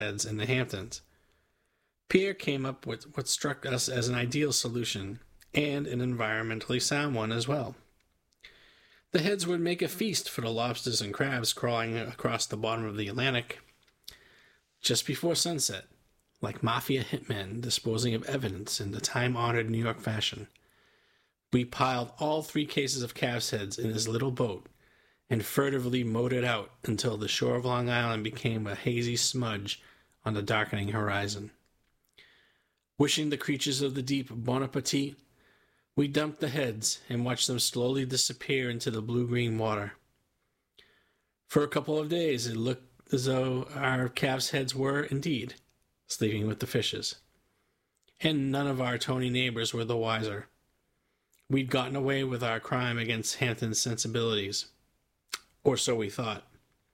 heads in the Hamptons. Pierre came up with what struck us as an ideal solution, and an environmentally sound one as well. The heads would make a feast for the lobsters and crabs crawling across the bottom of the Atlantic just before sunset, like mafia hitmen disposing of evidence in the time-honored New York fashion. We piled all 3 cases of calves' heads in his little boat and furtively motored out until the shore of Long Island became a hazy smudge on the darkening horizon. Wishing the creatures of the deep bon appetit, we dumped the heads and watched them slowly disappear into the blue-green water. For a couple of days, it looked as though our calves' heads were, indeed, sleeping with the fishes. And none of our Tony neighbors were the wiser. We'd gotten away with our crime against Hampton's sensibilities. Or so we thought.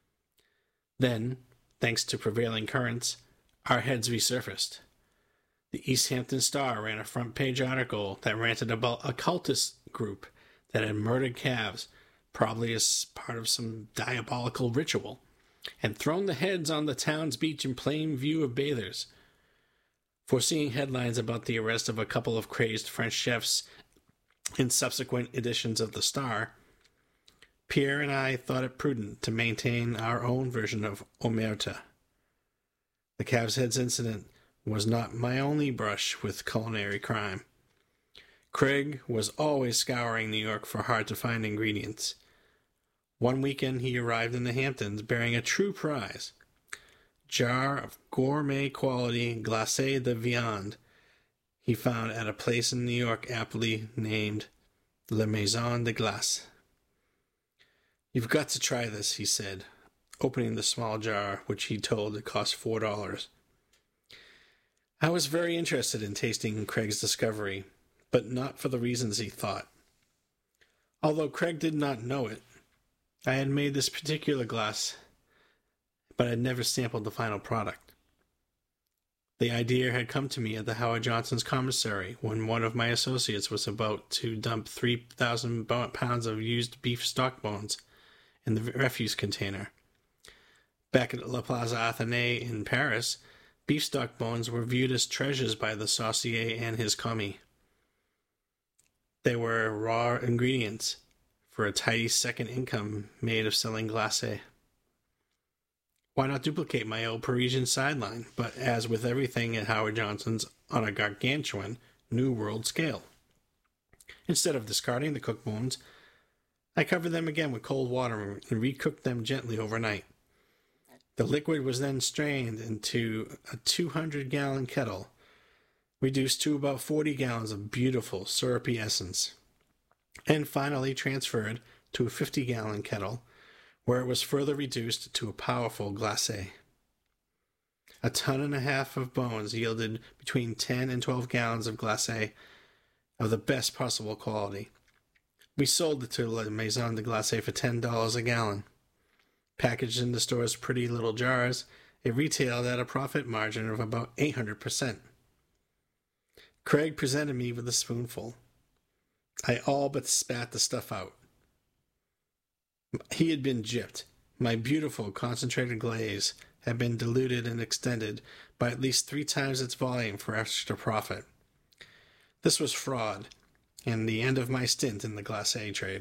Then, thanks to prevailing currents, our heads resurfaced. The East Hampton Star ran a front-page article that ranted about a cultist group that had murdered calves, probably as part of some diabolical ritual, and thrown the heads on the town's beach in plain view of bathers. Foreseeing headlines about the arrest of a couple of crazed French chefs in subsequent editions of the Star, Pierre and I thought it prudent to maintain our own version of Omerta. The calves' heads incident was not my only brush with culinary crime. Craig was always scouring New York for hard-to-find ingredients. One weekend he arrived in the Hamptons bearing a true prize, jar of gourmet-quality glacé de viande he found at a place in New York aptly named La Maison de Glace. "You've got to try this," he said, opening the small jar, which he told it cost $4. I was very interested in tasting Craig's discovery, but not for the reasons he thought. Although Craig did not know it, I had made this particular glass, but had never sampled the final product. The idea had come to me at the Howard Johnson's commissary when one of my associates was about to dump 3,000 pounds of used beef stock bones in the refuse container. Back at La Plaza Athénée in Paris, beef stock bones were viewed as treasures by the saucier and his commis. They were raw ingredients for a tidy second income made of selling glacé. Why not duplicate my old Parisian sideline, but as with everything at Howard Johnson's, on a gargantuan New World scale? Instead of discarding the cooked bones, I covered them again with cold water and recooked them gently overnight. The liquid was then strained into a 200-gallon kettle, reduced to about 40 gallons of beautiful syrupy essence, and finally transferred to a 50-gallon kettle, where it was further reduced to a powerful glacé. A ton and a half of bones yielded between 10 and 12 gallons of glacé of the best possible quality. We sold it to La Maison de Glace for $10 a gallon. Packaged in the store's pretty little jars, it retailed at a profit margin of about 800%. Craig presented me with a spoonful. I all but spat the stuff out. He had been gypped. My beautiful concentrated glaze had been diluted and extended by at least 3 times its volume for extra profit. This was fraud, and the end of my stint in the glacé trade.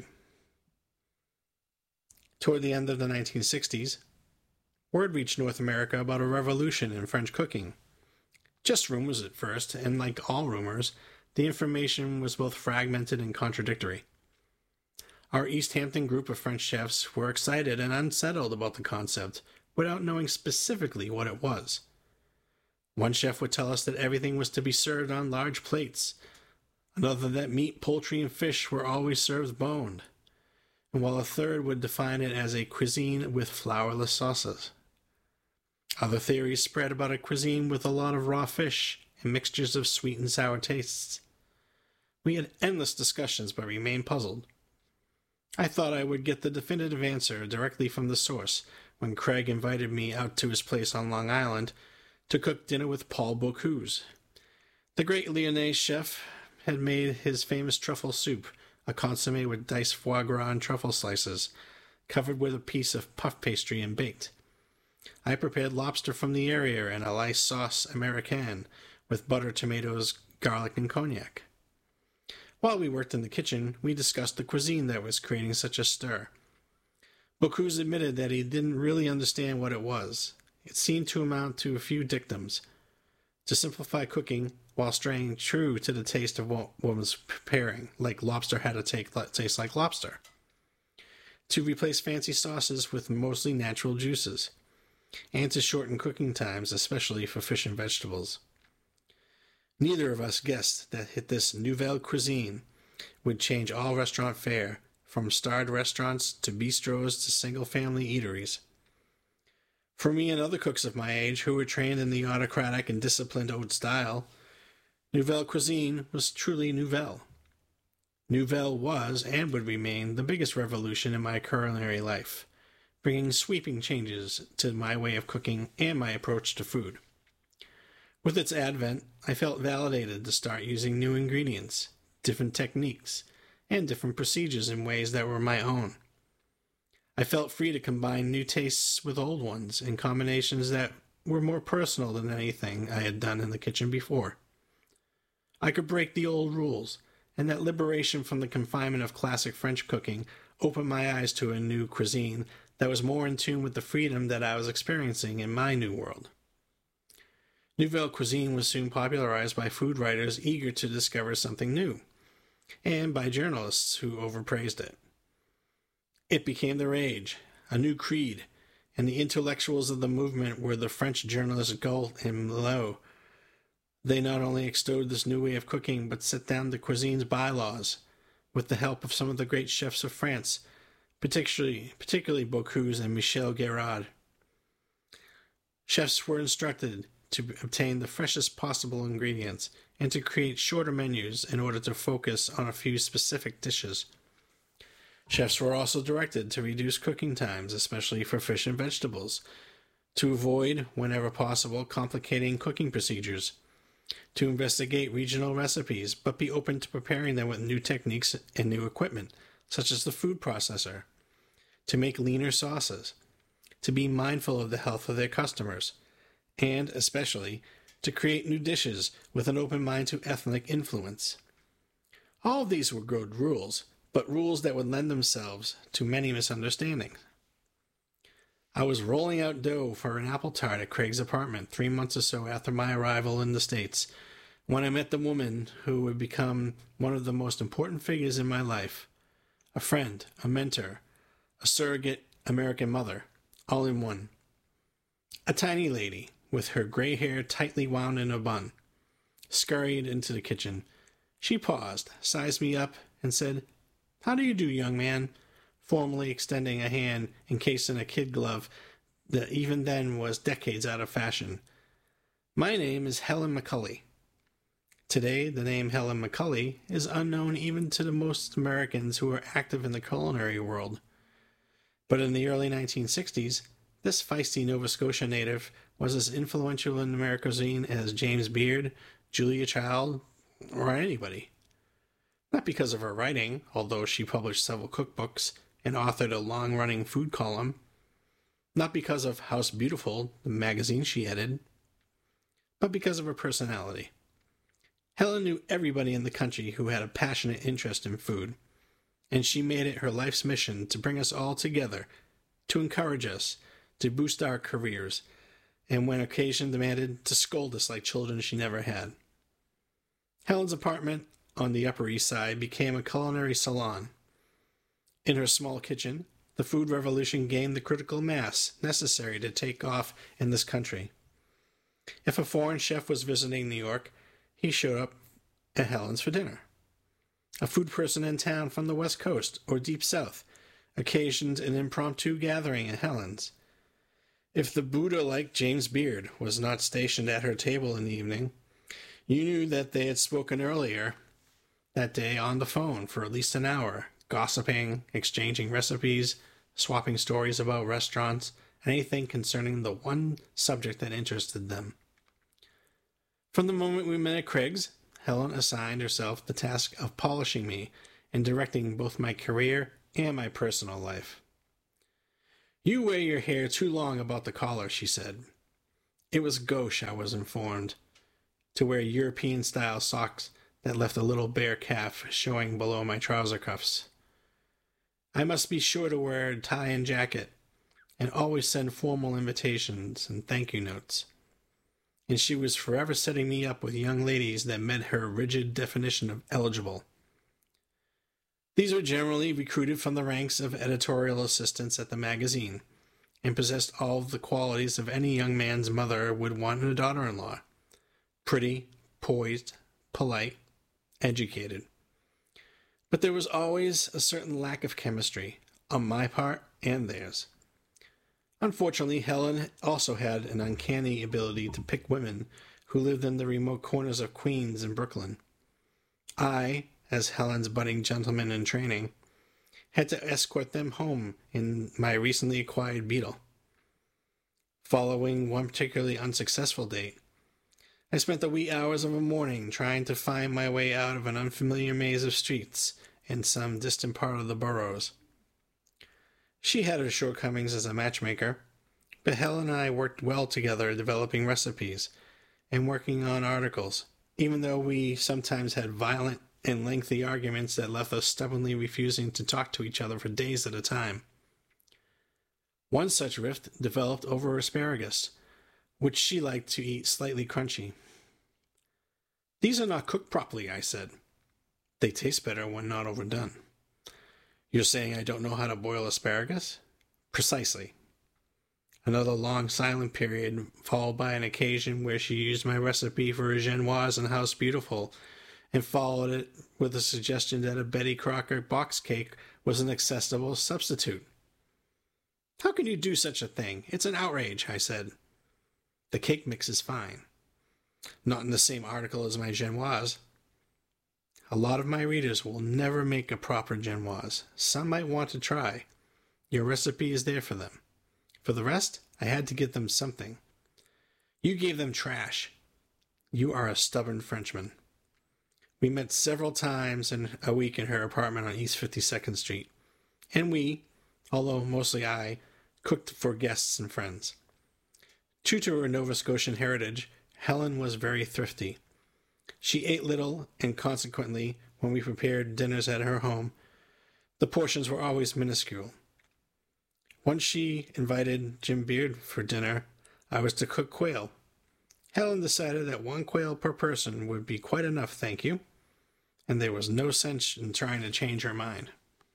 Toward the end of the 1960s, word reached North America about a revolution in French cooking. Just rumors at first, and like all rumors, the information was both fragmented and contradictory. Our East Hampton group of French chefs were excited and unsettled about the concept, without knowing specifically what it was. One chef would tell us that everything was to be served on large plates, another that meat, poultry, and fish were always served boned, and while a third would define it as a cuisine with flourless sauces. Other theories spread about a cuisine with a lot of raw fish and mixtures of sweet and sour tastes. We had endless discussions but remained puzzled. I thought I would get the definitive answer directly from the source when Craig invited me out to his place on Long Island to cook dinner with Paul Bocuse. The great Lyonnais chef had made his famous truffle soup, a consommé with diced foie gras and truffle slices, covered with a piece of puff pastry and baked. I prepared lobster from the area in a lice sauce américaine with butter, tomatoes, garlic, and cognac. While we worked in the kitchen, we discussed the cuisine that was creating such a stir. Bocuse admitted that he didn't really understand what it was. It seemed to amount to a few dictums. To simplify cooking while staying true to the taste of what was preparing, like lobster had to taste like lobster. To replace fancy sauces with mostly natural juices. And to shorten cooking times, especially for fish and vegetables. Neither of us guessed that this nouvelle cuisine would change all restaurant fare, from starred restaurants to bistros to single-family eateries. For me and other cooks of my age who were trained in the autocratic and disciplined haute style, nouvelle cuisine was truly nouvelle. Nouvelle was and would remain the biggest revolution in my culinary life, bringing sweeping changes to my way of cooking and my approach to food. With its advent, I felt validated to start using new ingredients, different techniques, and different procedures in ways that were my own. I felt free to combine new tastes with old ones in combinations that were more personal than anything I had done in the kitchen before. I could break the old rules, and that liberation from the confinement of classic French cooking opened my eyes to a new cuisine that was more in tune with the freedom that I was experiencing in my new world. Nouvelle cuisine was soon popularized by food writers eager to discover something new, and by journalists who overpraised it. It became the rage, a new creed, and the intellectuals of the movement were the French journalists Gault and Millau. They not only extolled this new way of cooking, but set down the cuisine's bylaws, with the help of some of the great chefs of France, particularly Bocuse and Michel Guérard. Chefs were instructed to obtain the freshest possible ingredients and to create shorter menus in order to focus on a few specific dishes. Chefs were also directed to reduce cooking times, especially for fish and vegetables, to avoid, whenever possible, complicating cooking procedures, to investigate regional recipes, but be open to preparing them with new techniques and new equipment, such as the food processor, to make leaner sauces, to be mindful of the health of their customers, and, especially, to create new dishes with an open mind to ethnic influence. All of these were good rules, but rules that would lend themselves to many misunderstandings. I was rolling out dough for an apple tart at Craig's apartment 3 months or so after my arrival in the States, when I met the woman who would become one of the most important figures in my life, a friend, a mentor, a surrogate American mother, all in one. A tiny lady, with her gray hair tightly wound in a bun, scurried into the kitchen. She paused, sized me up, and said, "How do you do, young man?" formally extending a hand encased in a kid glove that even then was decades out of fashion. "My name is Helen McCulley." Today, the name Helen McCulley is unknown even to the most Americans who are active in the culinary world. But in the early 1960s, this feisty Nova Scotia native was as influential in American cuisine as James Beard, Julia Child, or anybody. Not because of her writing, although she published several cookbooks and authored a long-running food column. Not because of House Beautiful, the magazine she edited, but because of her personality. Helen knew everybody in the country who had a passionate interest in food, and she made it her life's mission to bring us all together, to encourage us, to boost our careers, and when occasion demanded, to scold us like children she never had. Helen's apartment on the Upper East Side became a culinary salon. In her small kitchen, the food revolution gained the critical mass necessary to take off in this country. If a foreign chef was visiting New York, he showed up at Helen's for dinner. A food person in town from the West Coast or Deep South occasioned an impromptu gathering at Helen's. If the Buddha-like James Beard was not stationed at her table in the evening, you knew that they had spoken earlier that day on the phone for at least an hour, gossiping, exchanging recipes, swapping stories about restaurants, and anything concerning the one subject that interested them. From the moment we met at Craig's, Helen assigned herself the task of polishing me and directing both my career and my personal life. You wear your hair too long about the collar, she said. It was gauche, I was informed, to wear European-style socks that left a little bare calf showing below my trouser cuffs. I must be sure to wear a tie and jacket, and always send formal invitations and thank you notes. And she was forever setting me up with young ladies that met her rigid definition of eligible. These were generally recruited from the ranks of editorial assistants at the magazine, and possessed all of the qualities of any young man's mother would want in a daughter-in-law: pretty, poised, polite, educated. But there was always a certain lack of chemistry, on my part and theirs. Unfortunately, Helen also had an uncanny ability to pick women who lived in the remote corners of Queens and Brooklyn. I, as Helen's budding gentleman in training, had to escort them home in my recently acquired Beetle. Following one particularly unsuccessful date, I spent the wee hours of a morning trying to find my way out of an unfamiliar maze of streets in some distant part of the boroughs. She had her shortcomings as a matchmaker, but Helen and I worked well together developing recipes and working on articles, even though we sometimes had violent and lengthy arguments that left us stubbornly refusing to talk to each other for days at a time. One such rift developed over asparagus, which she liked to eat slightly crunchy. "These are not cooked properly," I said. "They taste better when not overdone." "You're saying I don't know how to boil asparagus?" "Precisely." Another long silent period, followed by an occasion where she used my recipe for a genoise and House Beautiful, and followed it with a suggestion that a Betty Crocker box cake was an acceptable substitute. "How can you do such a thing? It's an outrage," I said. "The cake mix is fine." "Not in the same article as my genoise." A lot of my readers will never make a proper genoise. Some might want to try. Your recipe is there for them. For the rest, I had to give them something. You gave them trash. You are a stubborn Frenchman. We met several times in a week in her apartment on East 52nd Street, and we, although mostly I, cooked for guests and friends. True to her Nova Scotian heritage, Helen was very thrifty. She ate little, and consequently, when we prepared dinners at her home, the portions were always minuscule. Once she invited Jim Beard for dinner, I was to cook quail. Helen decided that 1 quail per person would be quite enough, thank you, and there was no sense in trying to change her mind.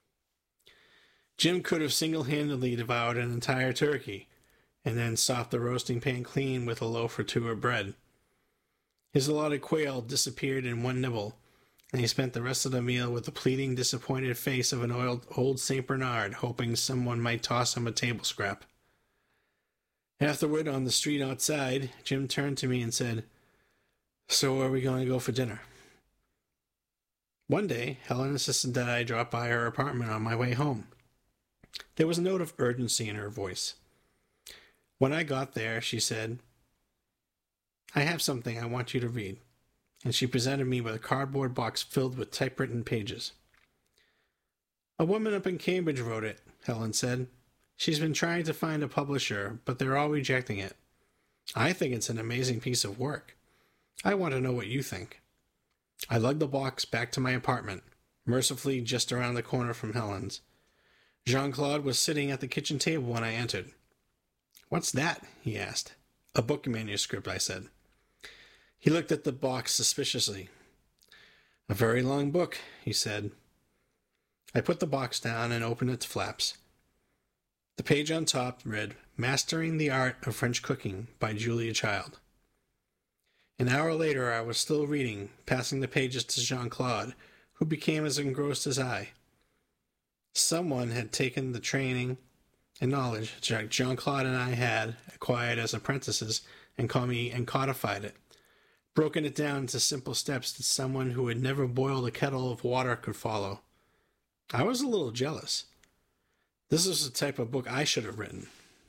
Jim could have single-handedly devoured an entire turkey, and then sopped the roasting pan clean with a loaf or two of bread. His allotted quail disappeared in one nibble, and he spent the rest of the meal with the pleading, disappointed face of an old St. Bernard, hoping someone might toss him a table scrap. Afterward, on the street outside, Jim turned to me and said, "So where are we going to go for dinner?" One day, Helen insisted that I drop by her apartment on my way home. There was a note of urgency in her voice. When I got there, she said, "I have something I want you to read," and she presented me with a cardboard box filled with typewritten pages. "A woman up in Cambridge wrote it," Helen said. "She's been trying to find a publisher, but they're all rejecting it. I think it's an amazing piece of work. I want to know what you think." I lugged the box back to my apartment, mercifully just around the corner from Helen's. Jean-Claude was sitting at the kitchen table when I entered. "What's that?" he asked. "A book manuscript," I said. He looked at the box suspiciously. "A very long book," he said. I put the box down and opened its flaps. The page on top read, "Mastering the Art of French Cooking" by Julia Child. An hour later I was still reading, passing the pages to Jean-Claude, who became as engrossed as I. Someone had taken the training and knowledge Jean-Claude and I had acquired as apprentices and codified it, broken it down into simple steps that someone who had never boiled a kettle of water could follow. I was a little jealous. This is the type of book I should have written.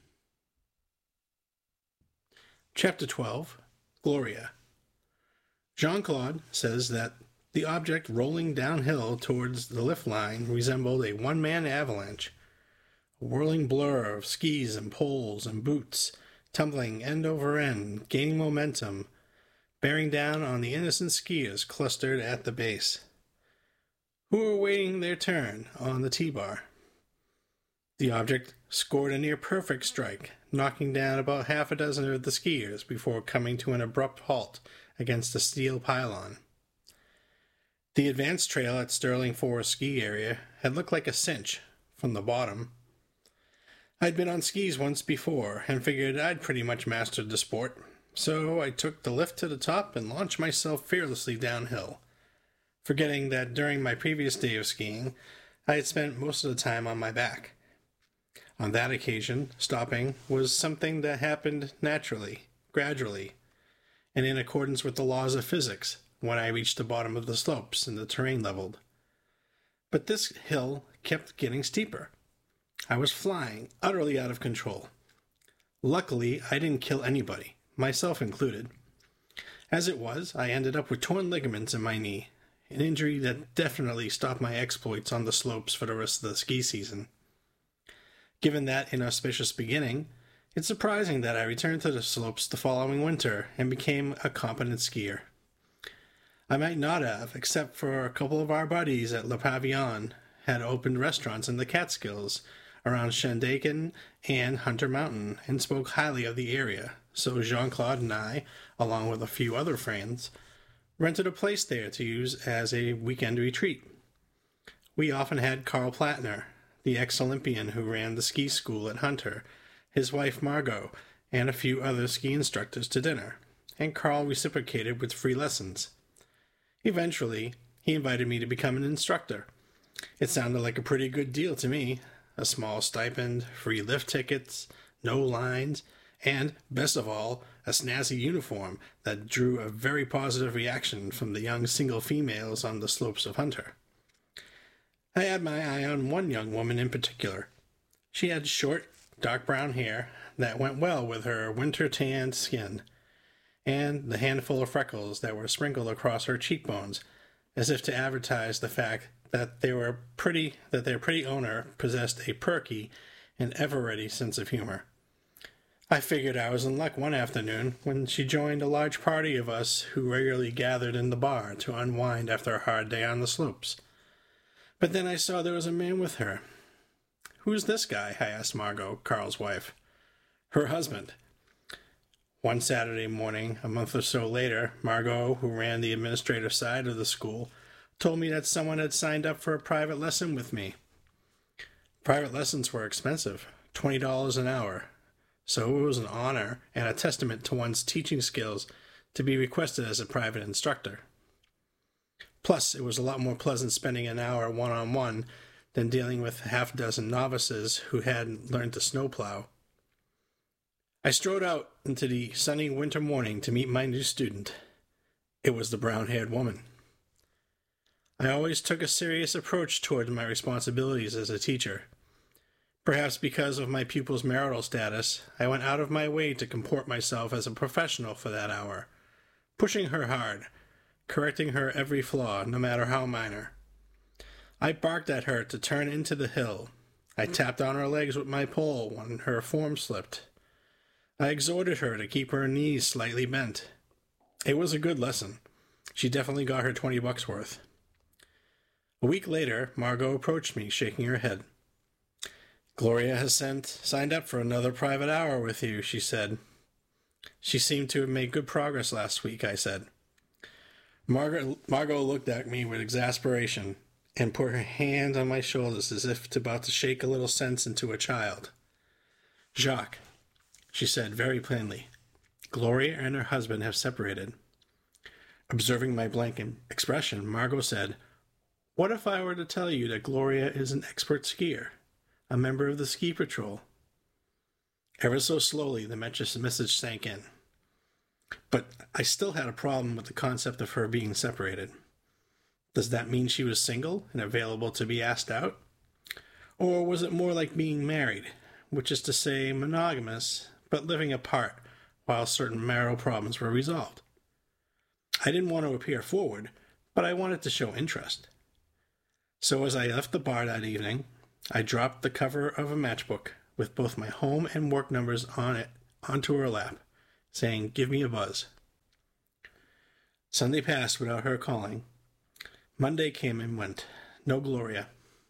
Chapter 12, Gloria. Jean-Claude says that the object rolling downhill towards the lift line resembled a one-man avalanche. whirling blur of skis and poles and boots, tumbling end over end, gaining momentum, bearing down on the innocent skiers clustered at the base, who were waiting their turn on the T-bar. The object scored a near-perfect strike, knocking down about half a dozen of the skiers before coming to an abrupt halt against a steel pylon. The advanced trail at Sterling Forest ski area had looked like a cinch from the bottom. I'd been on skis once before and figured I'd pretty much mastered the sport, so I took the lift to the top and launched myself fearlessly downhill, forgetting that during my previous day of skiing, I had spent most of the time on my back. On that occasion, stopping was something that happened naturally, gradually, and in accordance with the laws of physics when I reached the bottom of the slopes and the terrain leveled. But this hill kept getting steeper. I was flying, utterly out of control. Luckily, I didn't kill anybody, myself included. As it was, I ended up with torn ligaments in my knee, an injury that definitely stopped my exploits on the slopes for the rest of the ski season. Given that inauspicious beginning, it's surprising that I returned to the slopes the following winter and became a competent skier. I might not have, except for a couple of our buddies at Le Pavillon had opened restaurants in the Catskills around Shandaken and Hunter Mountain and spoke highly of the area, so Jean-Claude and I, along with a few other friends, rented a place there to use as a weekend retreat. We often had Carl Plattner, the ex-Olympian who ran the ski school at Hunter, his wife Margot, and a few other ski instructors to dinner, and Carl reciprocated with free lessons. Eventually, he invited me to become an instructor. It sounded like a pretty good deal to me. A small stipend, free lift tickets, no lines, and, best of all, a snazzy uniform that drew a very positive reaction from the young single females on the slopes of Hunter. I had my eye on one young woman in particular. She had short, dark brown hair that went well with her winter-tanned skin, and the handful of freckles that were sprinkled across her cheekbones, as if to advertise the fact that their pretty owner possessed a perky and ever-ready sense of humor. I figured I was in luck one afternoon when she joined a large party of us who regularly gathered in the bar to unwind after a hard day on the slopes. But then I saw there was a man with her. "Who's this guy?" I asked Margot, Carl's wife. "Her husband." One Saturday morning, a month or so later, Margot, who ran the administrative side of the school, told me that someone had signed up for a private lesson with me. Private lessons were expensive, $20 an hour, so it was an honor and a testament to one's teaching skills to be requested as a private instructor. Plus, it was a lot more pleasant spending an hour one-on-one than dealing with half a dozen novices who hadn't learned to snowplow. I strode out into the sunny winter morning to meet my new student. It was the brown-haired woman. I always took a serious approach toward my responsibilities as a teacher. Perhaps because of my pupil's marital status, I went out of my way to comport myself as a professional for that hour, pushing her hard, correcting her every flaw, no matter how minor. I barked at her to turn into the hill. I tapped on her legs with my pole when her form slipped. I exhorted her to keep her knees slightly bent. It was a good lesson. She definitely got her $20 worth. A week later, Margot approached me, shaking her head. "Gloria has signed up for another private hour with you," she said. "She seemed to have made good progress last week," I said. Margot looked at me with exasperation and put her hand on my shoulders as if about to shake a little sense into a child. "Jacques," she said very plainly, "Gloria and her husband have separated." Observing my blank expression, Margot said, "What if I were to tell you that Gloria is an expert skier, a member of the ski patrol?" Ever so slowly, the message sank in. But I still had a problem with the concept of her being separated. Does that mean she was single and available to be asked out? Or was it more like being married, which is to say monogamous, but living apart while certain marital problems were resolved? I didn't want to appear forward, but I wanted to show interest. So as I left the bar that evening, I dropped the cover of a matchbook with both my home and work numbers on it onto her lap, saying, "Give me a buzz." Sunday passed without her calling. Monday came and went. No Gloria.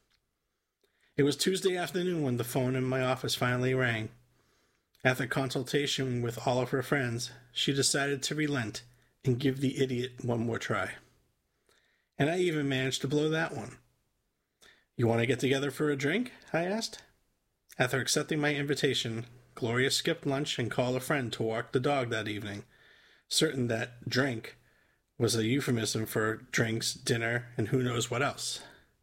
It was Tuesday afternoon when the phone in my office finally rang. After consultation with all of her friends, she decided to relent and give the idiot one more try. And I even managed to blow that one. "You want to get together for a drink?" I asked. After accepting my invitation, Gloria skipped lunch and called a friend to walk the dog that evening, certain that drink was a euphemism for drinks, dinner, and who knows what else.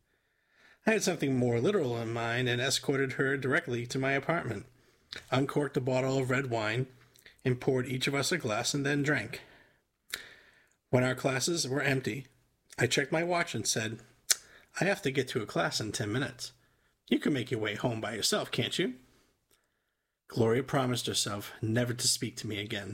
I had something more literal in mind and escorted her directly to my apartment, uncorked a bottle of red wine, and poured each of us a glass and then drank. When our classes were empty, I checked my watch and said, "I have to get to a class in 10 minutes. You can make your way home by yourself, can't you?" Gloria promised herself never to speak to me again.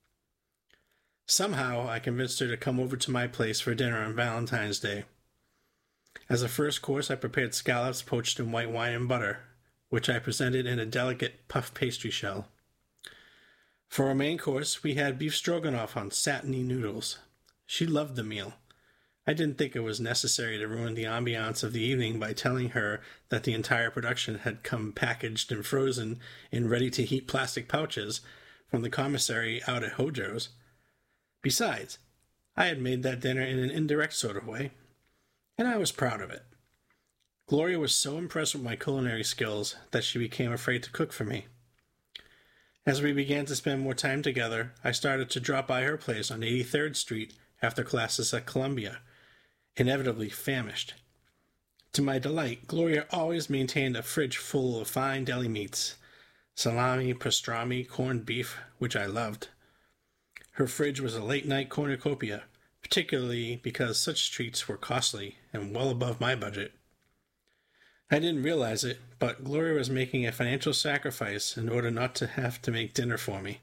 Somehow, I convinced her to come over to my place for dinner on Valentine's Day. As a first course, I prepared scallops poached in white wine and butter, which I presented in a delicate puff pastry shell. For our main course, we had beef stroganoff on satiny noodles. She loved the meal. I didn't think it was necessary to ruin the ambiance of the evening by telling her that the entire production had come packaged and frozen in ready-to-heat plastic pouches from the commissary out at Hojo's. Besides, I had made that dinner in an indirect sort of way, and I was proud of it. Gloria was so impressed with my culinary skills that she became afraid to cook for me. As we began to spend more time together, I started to drop by her place on 83rd Street after classes at Columbia, inevitably famished. To my delight, Gloria always maintained a fridge full of fine deli meats, salami, pastrami, corned beef, which I loved. Her fridge was a late-night cornucopia, particularly because such treats were costly and well above my budget. I didn't realize it, but Gloria was making a financial sacrifice in order not to have to make dinner for me.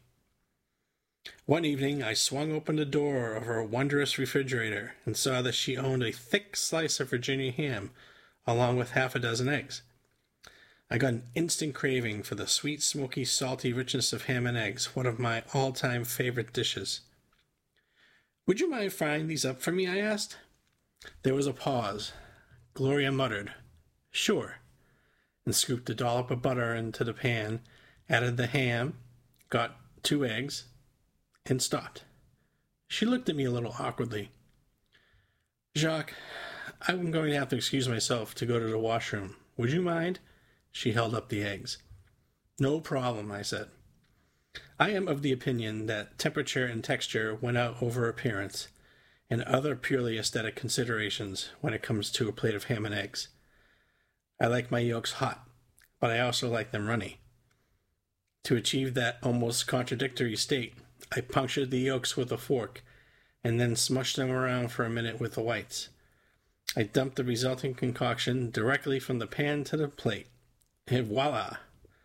One evening, I swung open the door of her wondrous refrigerator and saw that she owned a thick slice of Virginia ham, along with half a dozen eggs. I got an instant craving for the sweet, smoky, salty richness of ham and eggs, one of my all-time favorite dishes. "Would you mind frying these up for me?" I asked. There was a pause. Gloria muttered, "Sure," and scooped a dollop of butter into the pan, added the ham, got 2 eggs, and stopped. She looked at me a little awkwardly. "Jacques, I'm going to have to excuse myself to go to the washroom. Would you mind?" She held up the eggs. "No problem," I said. I am of the opinion that temperature and texture win out over appearance and other purely aesthetic considerations when it comes to a plate of ham and eggs. I like my yolks hot, but I also like them runny. To achieve that almost contradictory state, I punctured the yolks with a fork and then smushed them around for a minute with the whites. I dumped the resulting concoction directly from the pan to the plate. And voila!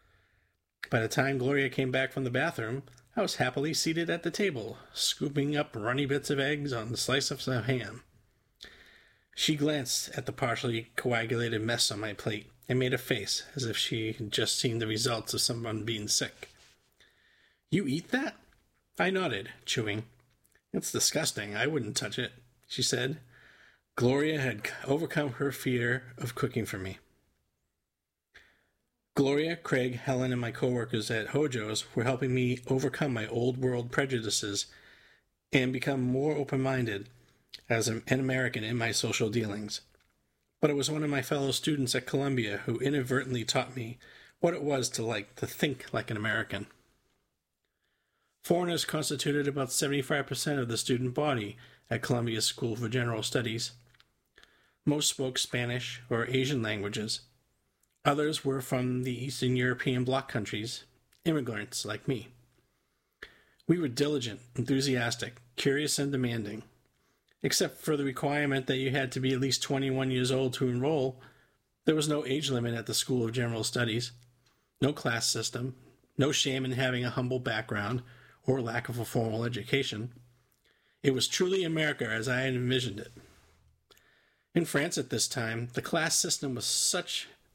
By the time Gloria came back from the bathroom, I was happily seated at the table, scooping up runny bits of eggs on the slice of some ham. She glanced at the partially coagulated mess on my plate and made a face as if she had just seen the results of someone being sick. "You eat that?" I nodded, chewing. "It's disgusting. I wouldn't touch it," she said. Gloria had overcome her fear of cooking for me. Gloria, Craig, Helen, and my coworkers at Hojo's were helping me overcome my old-world prejudices and become more open-minded as an American in my social dealings. But it was one of my fellow students at Columbia who inadvertently taught me what it was to think like an American. Foreigners constituted about 75% of the student body at Columbia School for General Studies. Most spoke Spanish or Asian languages. Others were from the Eastern European bloc countries, immigrants like me. We were diligent, enthusiastic, curious, and demanding. Except for the requirement that you had to be at least 21 years old to enroll, there was no age limit at the School of General Studies, no class system, no shame in having a humble background or lack of a formal education. It was truly America as I had envisioned it. In France at this time, the class system was such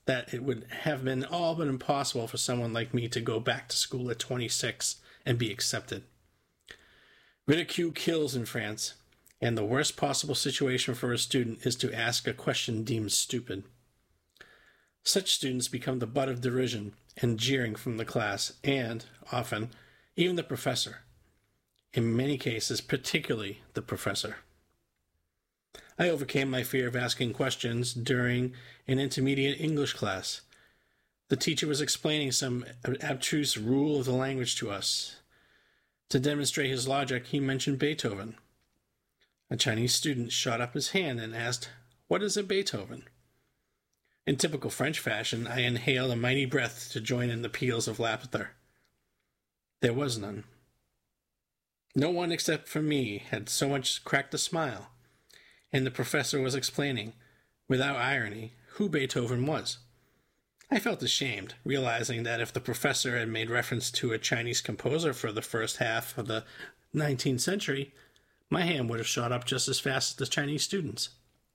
that it would have been all but impossible for someone like me to go back to school at 26 and be accepted. Ridicule kills in France, and the worst possible situation for a student is to ask a question deemed stupid. Such students become the butt of derision and jeering from the class, and, often, even the professor. In many cases, particularly the professor. I overcame my fear of asking questions during an intermediate English class. The teacher was explaining some abstruse rule of the language to us. To demonstrate his logic, he mentioned Beethoven. A Chinese student shot up his hand and asked, "What is a Beethoven?" In typical French fashion, I inhaled a mighty breath to join in the peals of laughter. There was none. No one except for me had so much cracked a smile, and the professor was explaining, without irony, who Beethoven was. I felt ashamed, realizing that if the professor had made reference to a Chinese composer for the first half of the 19th century, my hand would have shot up just as fast as the Chinese students.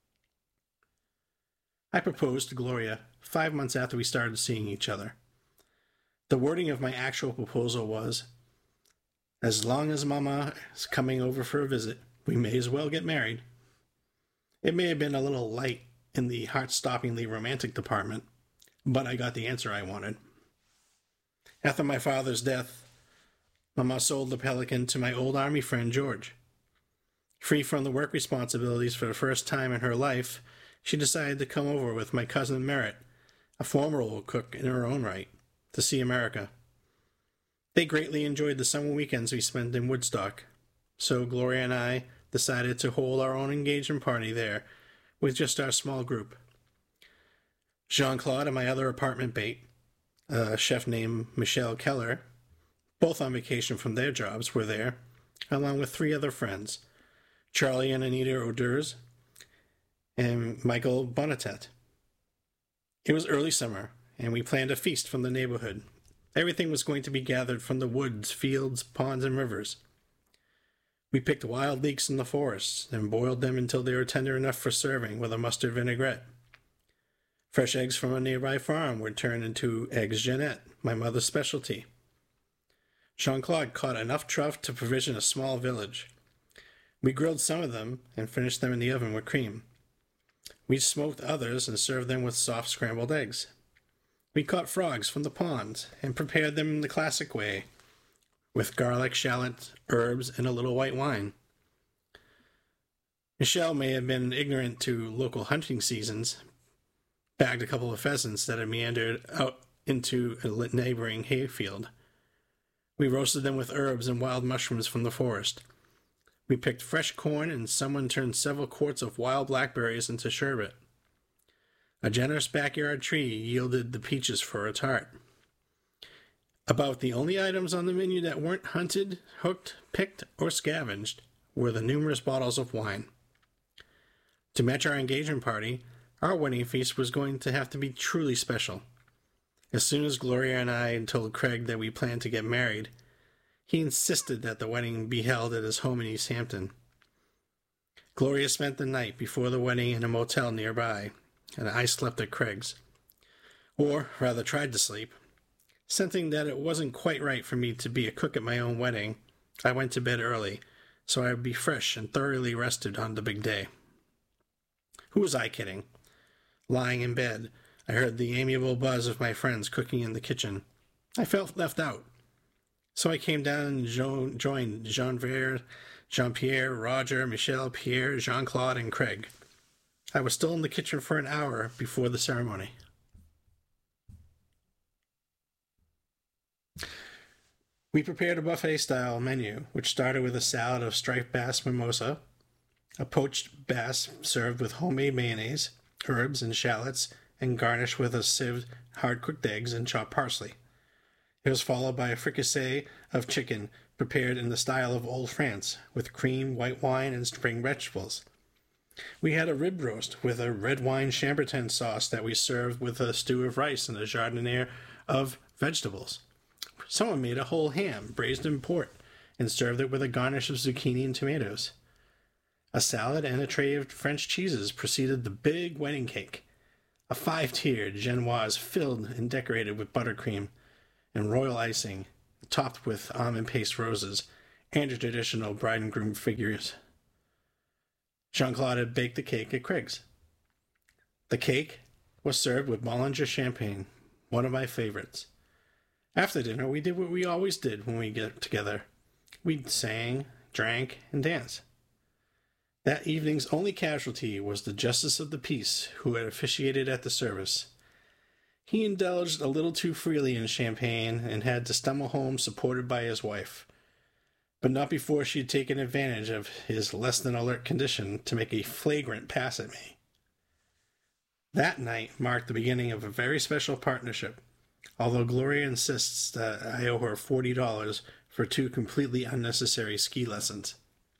I proposed to Gloria 5 months after we started seeing each other. The wording of my actual proposal was, "As long as Mama is coming over for a visit, we may as well get married." It may have been a little light in the heart-stoppingly romantic department, but I got the answer I wanted. After my father's death, Mama sold the Pelican to my old army friend George. Free from the work responsibilities for the first time in her life, she decided to come over with my cousin Merritt, a formidable cook in her own right, to see America. They greatly enjoyed the summer weekends we spent in Woodstock, so Gloria and I decided to hold our own engagement party there with just our small group. Jean-Claude and my other apartment mate, a chef named Michelle Keller, both on vacation from their jobs, were there, along with 3 other friends, Charlie and Anita Oders, and Michael Bonatet. It was early summer, and we planned a feast from the neighborhood. Everything was going to be gathered from the woods, fields, ponds, and rivers. We picked wild leeks in the forests and boiled them until they were tender enough for serving with a mustard vinaigrette. Fresh eggs from a nearby farm were turned into eggs Jeanette, my mother's specialty. Jean-Claude caught enough trout to provision a small village. We grilled some of them and finished them in the oven with cream. We smoked others and served them with soft scrambled eggs. We caught frogs from the ponds and prepared them in the classic way, with garlic, shallot, herbs, and a little white wine. Michelle may have been ignorant to local hunting seasons, bagged a couple of pheasants that had meandered out into a neighboring hayfield. We roasted them with herbs and wild mushrooms from the forest. We picked fresh corn, and someone turned several quarts of wild blackberries into sherbet. A generous backyard tree yielded the peaches for a tart. About the only items on the menu that weren't hunted, hooked, picked, or scavenged were the numerous bottles of wine. To match our engagement party, our wedding feast was going to have to be truly special. As soon as Gloria and I told Craig that we planned to get married, he insisted that the wedding be held at his home in East Hampton. Gloria spent the night before the wedding in a motel nearby, and I slept at Craig's. Or, rather tried to sleep. Sensing that it wasn't quite right for me to be a cook at my own wedding, I went to bed early, so I would be fresh and thoroughly rested on the big day. Who was I kidding? Lying in bed, I heard the amiable buzz of my friends cooking in the kitchen. I felt left out. So I came down and joined Jean-Pierre, Roger, Michelle, Pierre, Jean-Claude, and Craig. I was still in the kitchen for an hour before the ceremony. We prepared a buffet-style menu, which started with a salad of striped bass mimosa, a poached bass served with homemade mayonnaise, herbs and shallots, and garnished with a sieved hard-cooked eggs and chopped parsley. It was followed by a fricassee of chicken prepared in the style of old France, with cream, white wine, and spring vegetables. We had a rib roast with a red wine chambertin sauce that we served with a stew of rice and a jardiniere of vegetables. Someone made a whole ham, braised in port, and served it with a garnish of zucchini and tomatoes. A salad and a tray of French cheeses preceded the big wedding cake. a 5-tiered genoise filled and decorated with buttercream and royal icing, topped with almond paste roses, and the traditional bride and groom figures. Jean-Claude had baked the cake at Craig's. The cake was served with Bollinger champagne, one of my favorites. After dinner, we did what we always did when we get together. We sang, drank, and danced. That evening's only casualty was the Justice of the Peace, who had officiated at the service. He indulged a little too freely in champagne and had to stumble home supported by his wife, but not before she had taken advantage of his less-than-alert condition to make a flagrant pass at me. That night marked the beginning of a very special partnership, although Gloria insists that I owe her $40 for 2 completely unnecessary ski lessons.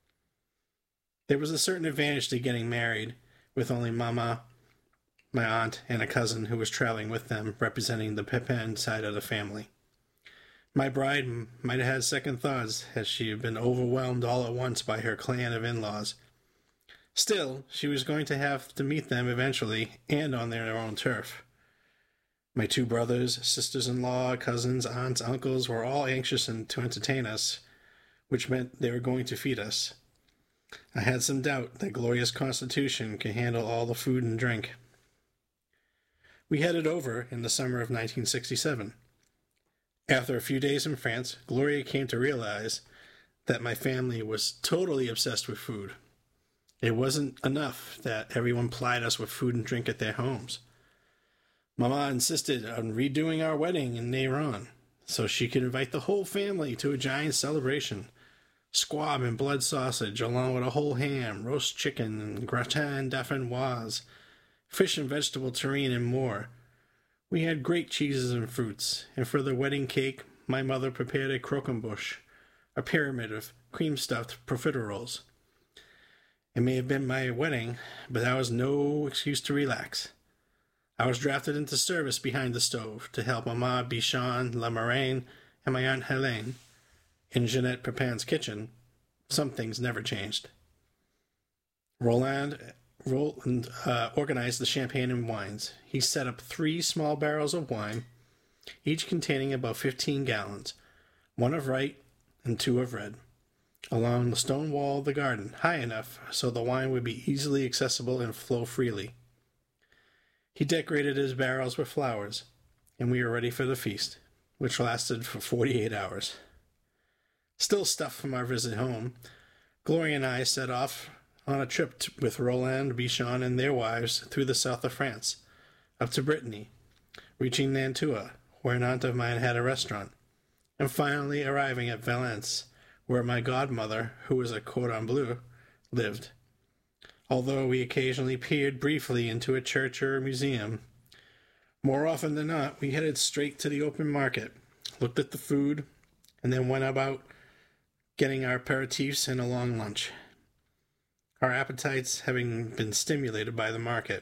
There was a certain advantage to getting married, with only Mama, my aunt, and a cousin who was traveling with them, representing the Pepin side of the family. My bride might have had second thoughts, as she had been overwhelmed all at once by her clan of in-laws. Still, she was going to have to meet them eventually, and on their own turf. My 2 brothers, sisters-in-law, cousins, aunts, uncles were all anxious to entertain us, which meant they were going to feed us. I had some doubt that Gloria's constitution could handle all the food and drink. We headed over in the summer of 1967. After a few days in France, Gloria came to realize that my family was totally obsessed with food. It wasn't enough that everyone plied us with food and drink at their homes. Mama insisted on redoing our wedding in Neyron, so she could invite the whole family to a giant celebration. Squab and blood sausage, along with a whole ham, roast chicken, and gratin dauphinoise, fish and vegetable terrine, and more. We had great cheeses and fruits, and for the wedding cake, my mother prepared a croquembouche, a pyramid of cream-stuffed profiteroles. It may have been my wedding, but that was no excuse to relax. I was drafted into service behind the stove to help Mama Bichon, La Moraine, and my Aunt Helene. In Jeanette Pepin's kitchen, some things never changed. Roland organized the champagne and wines. He set up 3 small barrels of wine, each containing about 15 gallons, 1 of white and 2 of red, along the stone wall of the garden, high enough so the wine would be easily accessible and flow freely. He decorated his barrels with flowers, and we were ready for the feast, which lasted for 48 hours. Still stuffed from our visit home, Gloria and I set off on a trip with Roland, Bichon, and their wives through the south of France, up to Brittany, reaching Nantua, where an aunt of mine had a restaurant, and finally arriving at Valence, where my godmother, who was a cordon bleu, lived. Although we occasionally peered briefly into a church or a museum, more often than not, we headed straight to the open market, looked at the food, and then went about getting our aperitifs and a long lunch, our appetites having been stimulated by the market.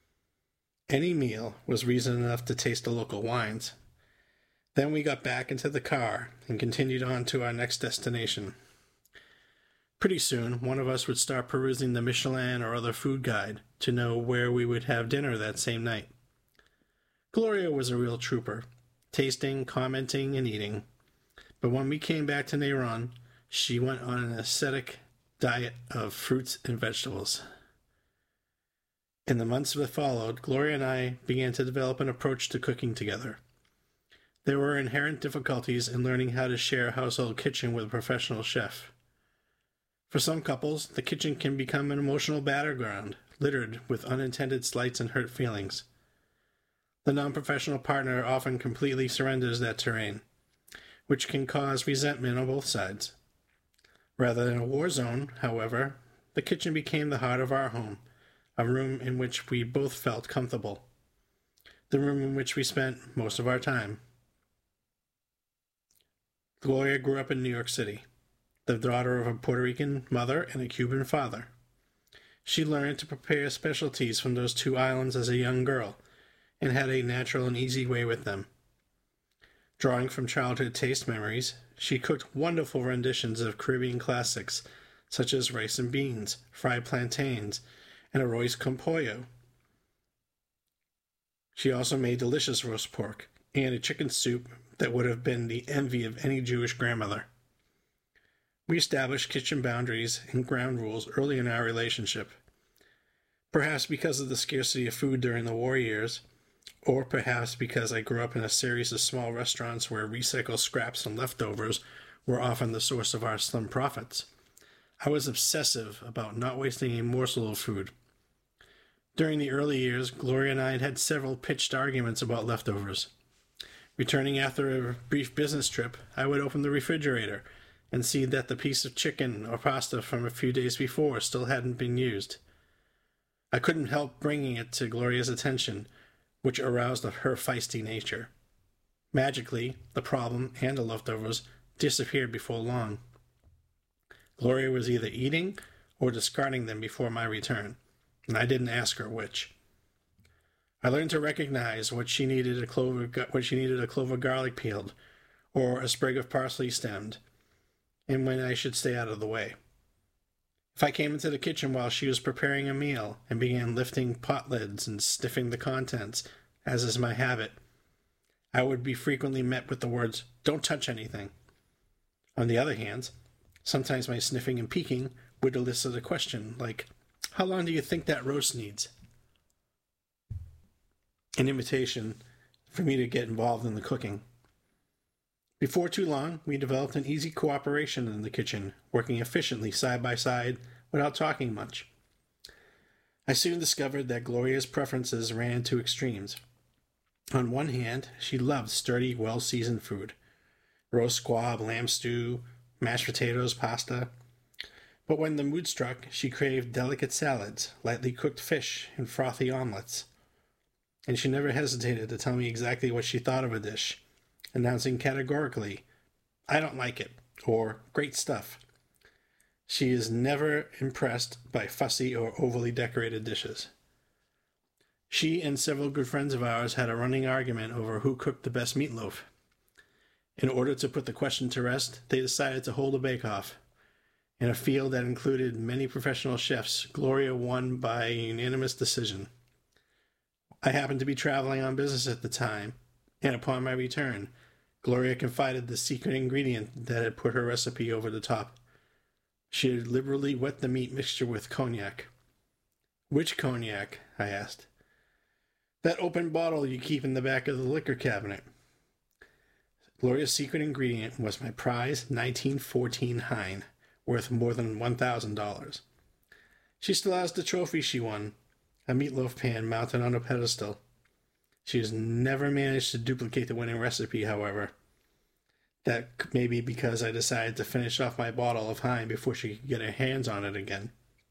Any meal was reason enough to taste the local wines. Then we got back into the car and continued on to our next destination. Pretty soon, one of us would start perusing the Michelin or other food guide to know where we would have dinner that same night. Gloria was a real trooper, tasting, commenting, and eating. But when we came back to Neyron, she went on an ascetic diet of fruits and vegetables. In the months that followed, Gloria and I began to develop an approach to cooking together. There were inherent difficulties in learning how to share a household kitchen with a professional chef. For some couples, the kitchen can become an emotional battleground, littered with unintended slights and hurt feelings. The non-professional partner often completely surrenders that terrain, which can cause resentment on both sides. Rather than a war zone, however, the kitchen became the heart of our home, a room in which we both felt comfortable, the room in which we spent most of our time. Gloria grew up in New York City, the daughter of a Puerto Rican mother and a Cuban father. She learned to prepare specialties from those 2 islands as a young girl, and had a natural and easy way with them. Drawing from childhood taste memories, she cooked wonderful renditions of Caribbean classics, such as rice and beans, fried plantains, and arroz con pollo. She also made delicious roast pork and a chicken soup that would have been the envy of any Jewish grandmother. We established kitchen boundaries and ground rules early in our relationship. Perhaps because of the scarcity of food during the war years, or perhaps because I grew up in a series of small restaurants where recycled scraps and leftovers were often the source of our slim profits. I was obsessive about not wasting a morsel of food. During the early years, Gloria and I had several pitched arguments about leftovers. Returning after a brief business trip, I would open the refrigerator and see that the piece of chicken or pasta from a few days before still hadn't been used. I couldn't help bringing it to Gloria's attention, which aroused her feisty nature. Magically, the problem and the leftovers disappeared before long. Gloria was either eating or discarding them before my return, and I didn't ask her which. I learned to recognize when she needed a clove of garlic peeled or a sprig of parsley stemmed, and when I should stay out of the way. If I came into the kitchen while she was preparing a meal and began lifting pot lids and sniffing the contents, as is my habit, I would be frequently met with the words, "Don't touch anything." On the other hand, sometimes my sniffing and peeking would elicit a question like, "How long do you think that roast needs?" An invitation for me to get involved in the cooking. Before too long, we developed an easy cooperation in the kitchen, working efficiently side by side without talking much. I soon discovered that Gloria's preferences ran to extremes. On one hand, she loved sturdy, well-seasoned food. Roast squab, lamb stew, mashed potatoes, pasta. But when the mood struck, she craved delicate salads, lightly cooked fish, and frothy omelets. And she never hesitated to tell me exactly what she thought of a dish, announcing categorically, "I don't like it," or "Great stuff." She is never impressed by fussy or overly decorated dishes. She and several good friends of ours had a running argument over who cooked the best meatloaf. In order to put the question to rest, they decided to hold a bake-off. In a field that included many professional chefs, Gloria won by a unanimous decision. I happened to be traveling on business at the time, and upon my return, Gloria confided the secret ingredient that had put her recipe over the top. She had liberally wet the meat mixture with cognac. "Which cognac?" I asked. "That open bottle you keep in the back of the liquor cabinet." Gloria's secret ingredient was my prize 1914 Hein, worth more than $1,000. She still has the trophy she won, a meatloaf pan mounted on a pedestal. She has never managed to duplicate the winning recipe, however. That may be because I decided to finish off my bottle of Hein before she could get her hands on it again.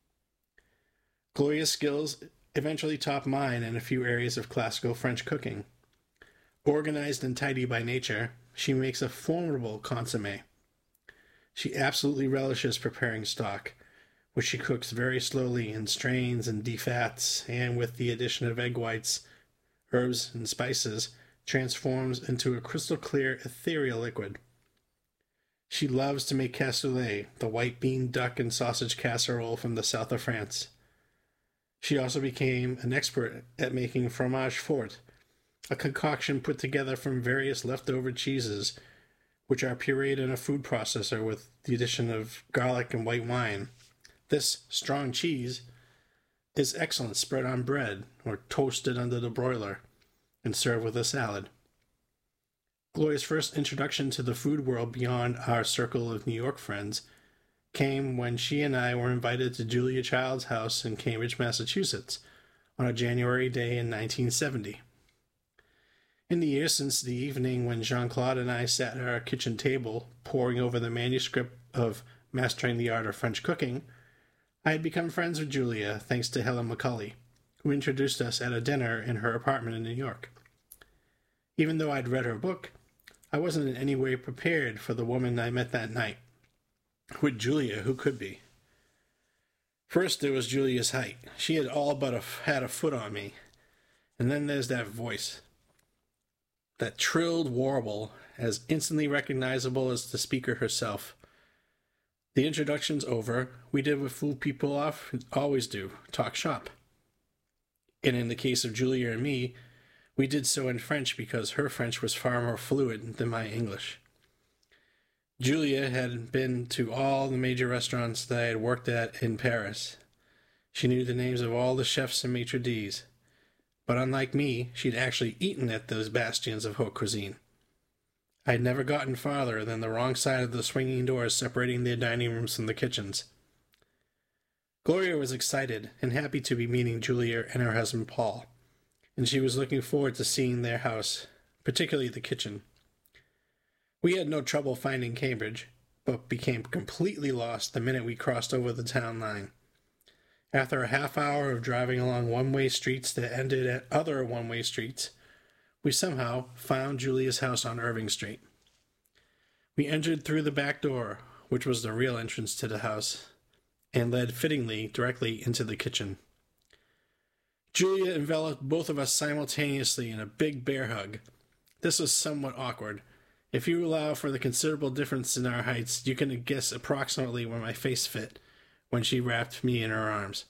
Gloria's skills eventually topped mine in a few areas of classical French cooking. Organized and tidy by nature, she makes a formidable consommé. She absolutely relishes preparing stock, which she cooks very slowly and strains and defats, and with the addition of egg whites, herbs, and spices, transforms into a crystal-clear, ethereal liquid. She loves to make cassoulet, the white bean duck and sausage casserole from the south of France. She also became an expert at making fromage fort, a concoction put together from various leftover cheeses, which are pureed in a food processor with the addition of garlic and white wine. This strong cheese is excellent spread on bread or toasted under the broiler and served with a salad. Gloria's first introduction to the food world beyond our circle of New York friends came when she and I were invited to Julia Child's house in Cambridge, Massachusetts, on a January day in 1970. In the years since the evening when Jean-Claude and I sat at our kitchen table, poring over the manuscript of Mastering the Art of French Cooking, I had become friends with Julia thanks to Helen McCulley, who introduced us at a dinner in her apartment in New York. Even though I'd read her book, I wasn't in any way prepared for the woman I met that night. With Julia, who could be? First, there was Julia's height. She had all but had a foot on me. And then there's that voice. That trilled warble, as instantly recognizable as the speaker herself. The introduction's over. We did what fool people always do, talk shop. And in the case of Julia and me, We did so in French because her French was far more fluent than my English. Julia had been to all the major restaurants that I had worked at in Paris. She knew the names of all the chefs and maitre d's. But unlike me, she'd actually eaten at those bastions of haute cuisine. I had never gotten farther than the wrong side of the swinging doors separating the dining rooms from the kitchens. Gloria was excited and happy to be meeting Julia and her husband Paul, and she was looking forward to seeing their house, particularly the kitchen. We had no trouble finding Cambridge, but became completely lost the minute we crossed over the town line. After a half hour of driving along one-way streets that ended at other one-way streets, we somehow found Julia's house on Irving Street. We entered through the back door, which was the real entrance to the house, and led fittingly directly into the kitchen. Julia enveloped both of us simultaneously in a big bear hug. This was somewhat awkward. If you allow for the considerable difference in our heights, you can guess approximately where my face fit when she wrapped me in her arms.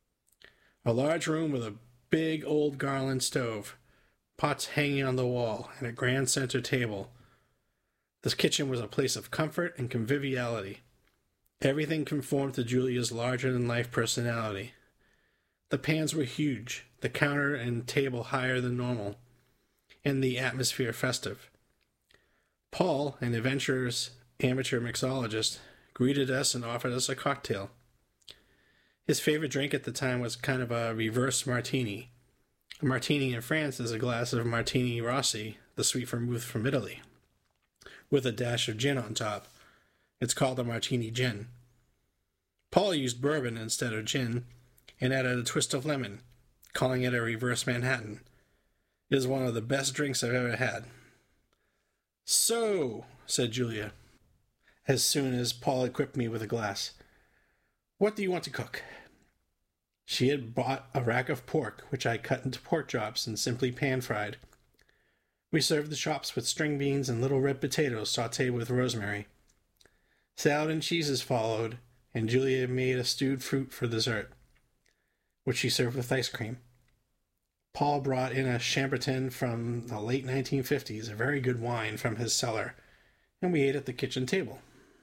A large room with a big old garland stove, pots hanging on the wall, and a grand center table. This kitchen was a place of comfort and conviviality. Everything conformed to Julia's larger-than-life personality. The pans were huge, the counter and table higher than normal, and the atmosphere festive. Paul, an adventurous amateur mixologist, greeted us and offered us a cocktail. His favorite drink at the time was kind of a reverse martini. A martini in France is a glass of martini rossi, the sweet vermouth from Italy, with a dash of gin on top. It's called a martini gin. Paul used bourbon instead of gin and added a twist of lemon, calling it a reverse Manhattan. It is one of the best drinks I've ever had. "So," said Julia, as soon as Paul equipped me with a glass, "what do you want to cook?" She had bought a rack of pork, which I cut into pork chops and simply pan-fried. We served the chops with string beans and little red potatoes sautéed with rosemary. Salad and cheeses followed, and Julia made a stewed fruit for dessert, which she served with ice cream. Paul brought in a Chambertin from the late 1950s, a very good wine from his cellar, and we ate at the kitchen table.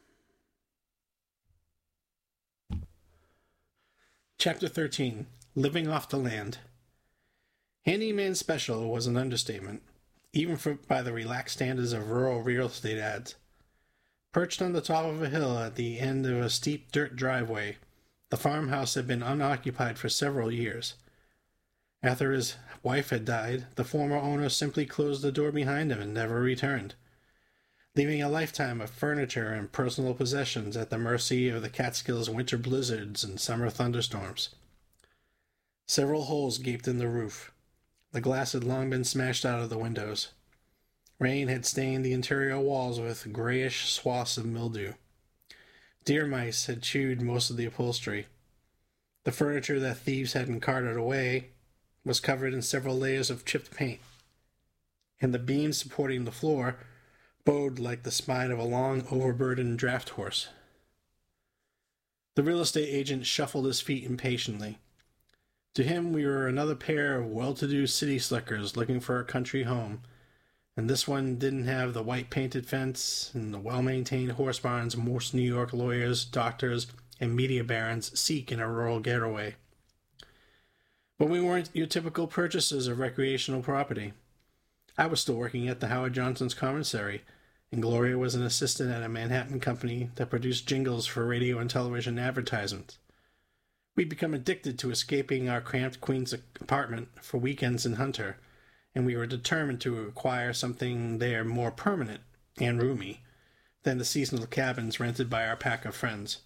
Chapter 13. Living Off the Land. Handyman special was an understatement, even by the relaxed standards of rural real estate ads. Perched on the top of a hill at the end of a steep dirt driveway, the farmhouse had been unoccupied for several years. After his wife had died, the former owner simply closed the door behind him and never returned, leaving a lifetime of furniture and personal possessions at the mercy of the Catskills' winter blizzards and summer thunderstorms. Several holes gaped in the roof. The glass had long been smashed out of the windows. Rain had stained the interior walls with grayish swaths of mildew. Deer mice had chewed most of the upholstery. The furniture that thieves hadn't carted away was covered in several layers of chipped paint, and the beams supporting the floor bowed like the spine of a long, overburdened draft horse. The real estate agent shuffled his feet impatiently. To him, we were another pair of well-to-do city slickers looking for a country home, and this one didn't have the white-painted fence and the well-maintained horse barns most New York lawyers, doctors, and media barons seek in a rural getaway. But we weren't your typical purchasers of recreational property. I was still working at the Howard Johnson's commissary, and Gloria was an assistant at a Manhattan company that produced jingles for radio and television advertisements. We'd become addicted to escaping our cramped Queens apartment for weekends in Hunter, and we were determined to acquire something there more permanent and roomy than the seasonal cabins rented by our pack of friends.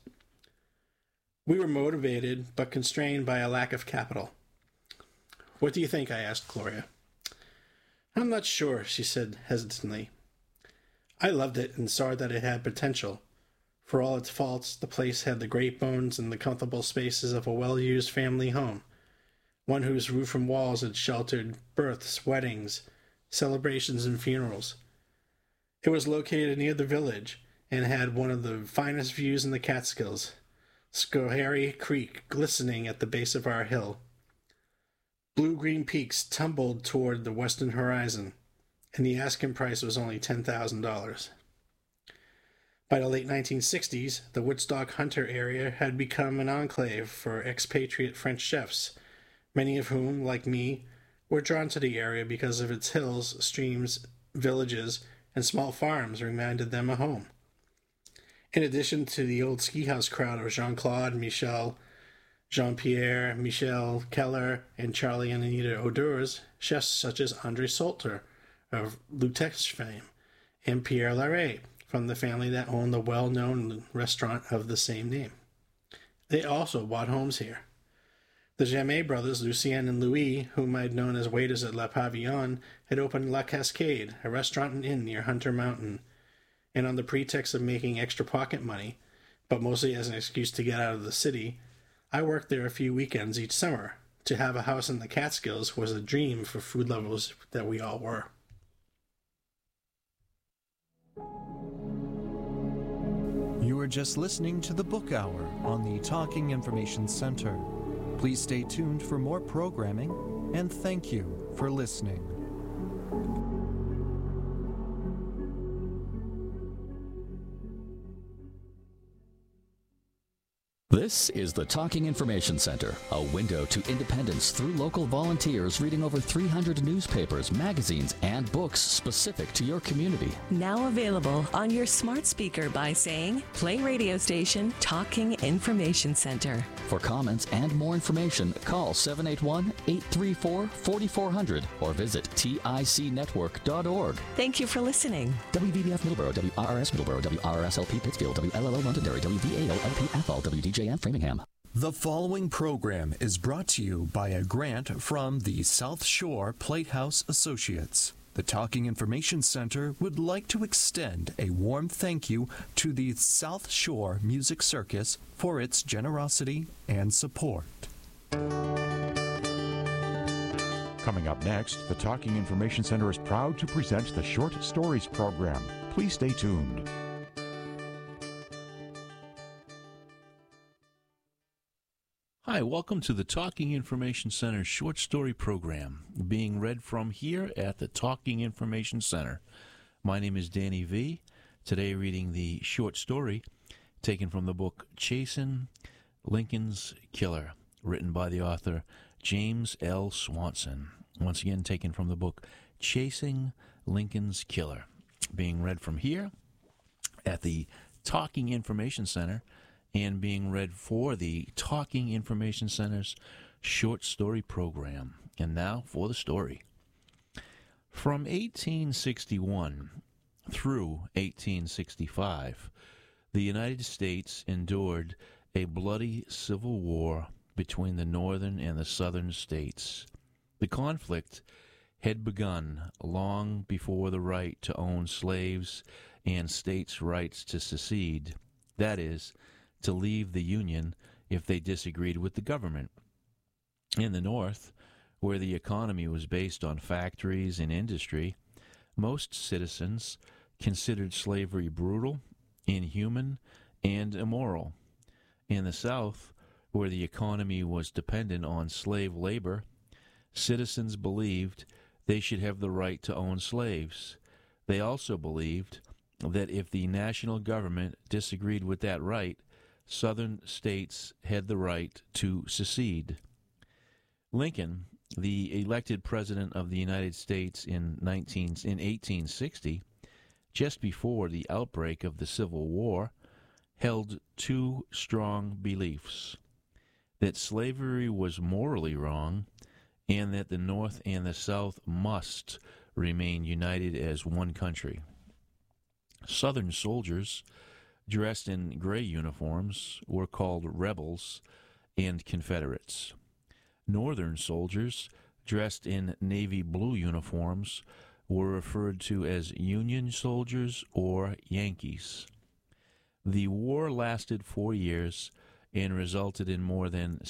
We were motivated, but constrained by a lack of capital. "What do you think?" I asked Gloria. "I'm not sure," she said hesitantly. I loved it and saw that it had potential. For all its faults, the place had the great bones and the comfortable spaces of a well-used family home, one whose roof and walls had sheltered births, weddings, celebrations, and funerals. It was located near the village and had one of the finest views in the Catskills, Schoharie Creek glistening at the base of our hill. Blue-green peaks tumbled toward the western horizon, and the asking price was only $10,000. By the late 1960s, the Woodstock-Hunter area had become an enclave for expatriate French chefs, many of whom, like me, were drawn to the area because of its hills, streams, villages, and small farms reminded them of home. In addition to the old ski house crowd of Jean-Claude, Michel, Jean-Pierre, Michel Keller, and Charlie and Anita Odeurs, chefs such as André Salter of Lutex fame, and Pierre Larrey, from the family that owned the well-known restaurant of the same name. They also bought homes here. The Jamais brothers, Lucien and Louis, whom I had known as waiters at La Pavillon, had opened La Cascade, a restaurant and inn near Hunter Mountain, and on the pretext of making extra pocket money, but mostly as an excuse to get out of the city, I worked there a few weekends each summer. To have a house in the Catskills was a dream for food lovers that we all were. You are just listening to the Book Hour on the Talking Information Center. Please stay tuned for more programming, and thank you for listening. This is the Talking Information Center, a window to independence through local volunteers reading over 300 newspapers, magazines, and books specific to your community. Now available on your smart speaker by saying, play radio station Talking Information Center. For comments and more information, call 781-834-4400 or visit ticnetwork.org. Thank you for listening. WVBF Middleborough, WRRS Middleborough, WRSLP Pittsfield, WLLO Londonderry, WVAO-LP WDJM Framingham. The following program is brought to you by a grant from the South Shore Platehouse Associates. The Talking Information Center would like to extend a warm thank you to the South Shore Music Circus for its generosity and support. Coming up next, the Talking Information Center is proud to present the Short Stories program. Please stay tuned. Hi, welcome to the Talking Information Center short story program, being read from here at the Talking Information Center. My name is Danny V. Today reading the short story taken from the book Chasing Lincoln's Killer, written by the author James L. Swanson. Once again, taken from the book Chasing Lincoln's Killer, being read from here at the Talking Information Center, and being read for the Talking Information Center's short story program. And now for the story. From 1861 through 1865, the United States endured a bloody civil war between the northern and the southern states. The conflict had begun long before the right to own slaves and states' rights to secede, that is, to leave the Union if they disagreed with the government. In the North, where the economy was based on factories and industry, most citizens considered slavery brutal, inhuman, and immoral. In the South, where the economy was dependent on slave labor, citizens believed they should have the right to own slaves. They also believed that if the national government disagreed with that right, Southern states had the right to secede. Lincoln, the elected president of the United States in 1860, just before the outbreak of the Civil War, held two strong beliefs: that slavery was morally wrong, and that the North and the South must remain united as one country. Southern soldiers, dressed in gray uniforms, were called rebels and Confederates. Northern soldiers, dressed in navy blue uniforms, were referred to as Union soldiers or Yankees. The war lasted 4 years and resulted in more than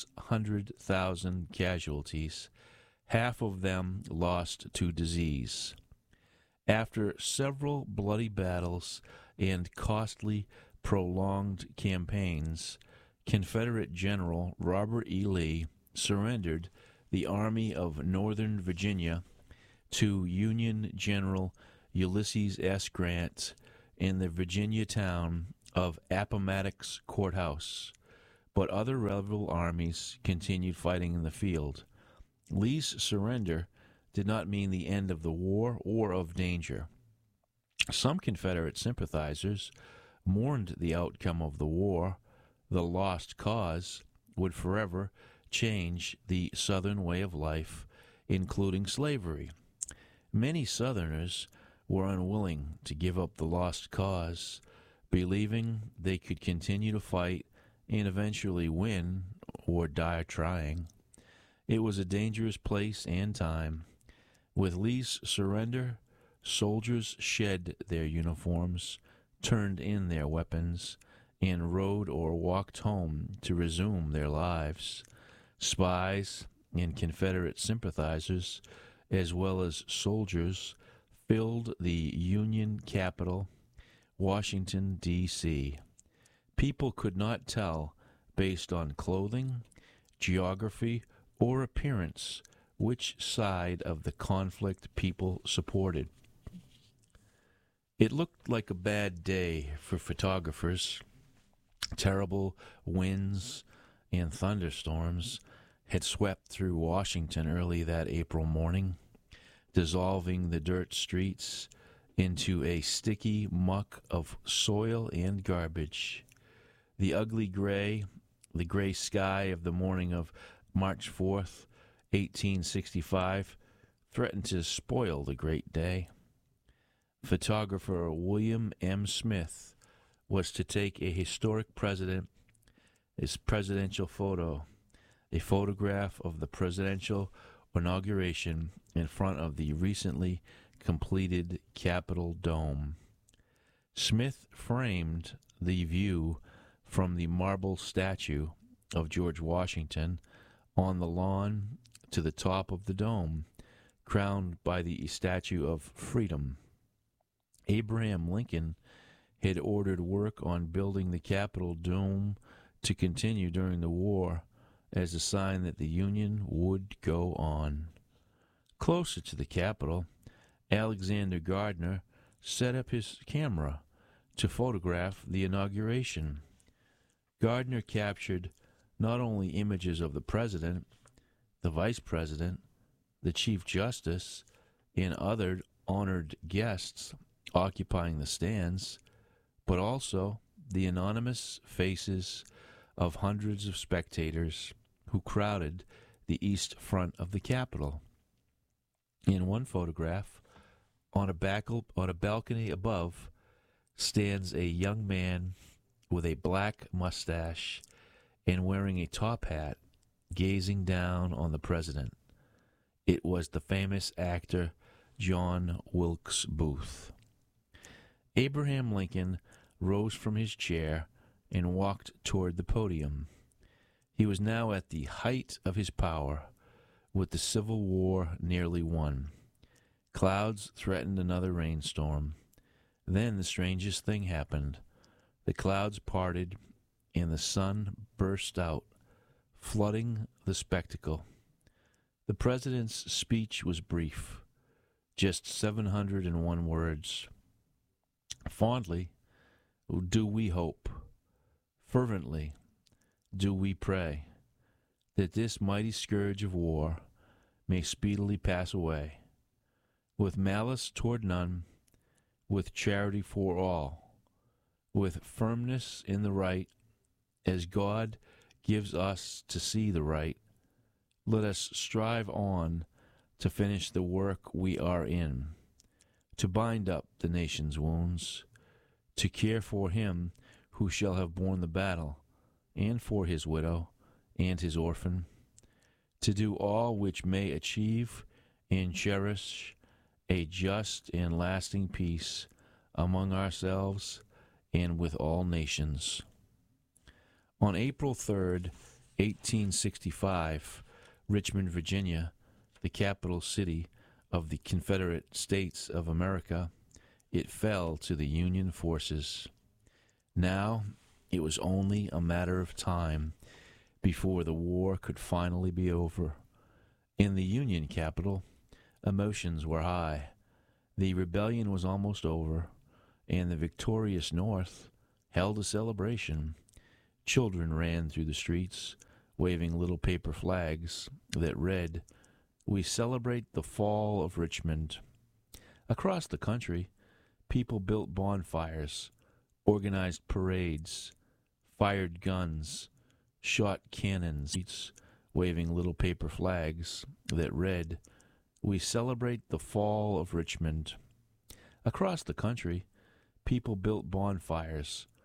600,000 casualties, half of them lost to disease. After several bloody battles and costly, prolonged campaigns, Confederate General Robert E. Lee surrendered the Army of Northern Virginia to Union General Ulysses S. Grant in the Virginia town of Appomattox Courthouse, but other rebel armies continued fighting in the field. Lee's surrender did not mean the end of the war or of danger. Some Confederate sympathizers mourned the outcome of the war. The lost cause would forever change the Southern way of life, including slavery. Many Southerners were unwilling to give up the lost cause, believing they could continue to fight and eventually win or die trying. It was a dangerous place and time. With Lee's surrender, soldiers shed their uniforms, turned in their weapons, and rode or walked home to resume their lives. Spies and Confederate sympathizers, as well as soldiers, filled the Union capital, Washington, D.C. People could not tell, based on clothing, geography, or appearance, which side of the conflict people supported. It looked like a bad day for photographers. Terrible winds and thunderstorms had swept through Washington early that April morning, dissolving the dirt streets into a sticky muck of soil and garbage. The ugly gray sky of the morning of March 4th, 1865, threatened to spoil the great day. Photographer William M. Smith was to take a historic his presidential photo, a photograph of the presidential inauguration in front of the recently completed Capitol Dome. Smith framed the view from the marble statue of George Washington on the lawn to the top of the dome, crowned by the Statue of Freedom. Abraham Lincoln had ordered work on building the Capitol Dome to continue during the war as a sign that the Union would go on. Closer to the Capitol, Alexander Gardner set up his camera to photograph the inauguration. Gardner captured not only images of the president, the vice president, the chief justice, and other honored guests occupying the stands, but also the anonymous faces of hundreds of spectators who crowded the east front of the Capitol. In one photograph, on a balcony above, stands a young man with a black mustache and wearing a top hat, gazing down on the president. It was the famous actor John Wilkes Booth. Abraham Lincoln rose from his chair and walked toward the podium. He was now at the height of his power, with the Civil War nearly won. Clouds threatened another rainstorm. Then the strangest thing happened. The clouds parted, and the sun burst out, flooding the spectacle. The president's speech was brief, just 701 words. Fondly do we hope, fervently do we pray, that this mighty scourge of war may speedily pass away, with malice toward none, with charity for all, with firmness in the right, as God gives us to see the right. Let us strive on to finish the work we are in, to bind up the nation's wounds, to care for him who shall have borne the battle, and for his widow and his orphan, to do all which may achieve and cherish a just and lasting peace among ourselves and with all nations. On April 3rd, 1865, Richmond, Virginia, the capital city of the Confederate States of America, it fell to the Union forces. Now it was only a matter of time before the war could finally be over. In the Union capital, emotions were high. The rebellion was almost over, and the victorious North held a celebration. Children ran through the streets, waving little paper flags that read, "We celebrate the fall of Richmond." Across the country, people built bonfires, organized parades, fired guns, shot cannons, waving little paper flags that read, "We celebrate the fall of Richmond." Across the country, people built bonfires,